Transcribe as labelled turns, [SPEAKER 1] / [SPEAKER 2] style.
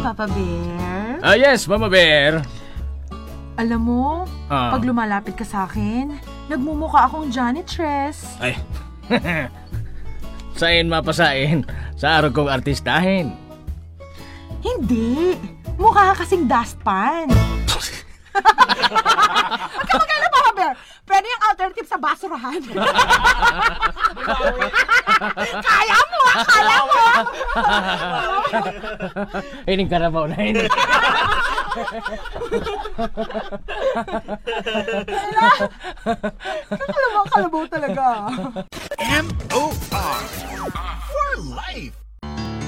[SPEAKER 1] Papa Bear?
[SPEAKER 2] Yes, Mama Bear.
[SPEAKER 1] Alam mo, pag lumalapit ka sa akin, nagmumukha akong janitress.
[SPEAKER 2] Ay, sain mapasain sa araw kong artistahin.
[SPEAKER 1] Hindi, mukha ka kasing dustpan. Huwag ka magkala, Papa Bear. Pwede yung alternative sa basurahan. Kaya mo, kaya mo.
[SPEAKER 2] Ining karabaw na ini.
[SPEAKER 1] Kalabaw talaga.
[SPEAKER 3] M.O.R. For life.